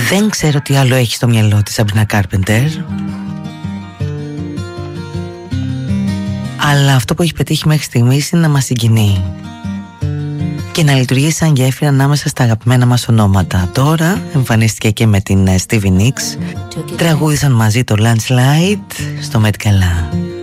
Δεν ξέρω τι άλλο έχει στο μυαλό της Sabrina Carpenter, αλλά αυτό που έχει πετύχει μέχρι στιγμής είναι να μας συγκινεί και να λειτουργεί σαν γέφυρα ανάμεσα στα αγαπημένα μας ονόματα. Τώρα εμφανίστηκε και με την Stevie Nicks. Τραγούδισαν μαζί το Landslide στο Met Gala.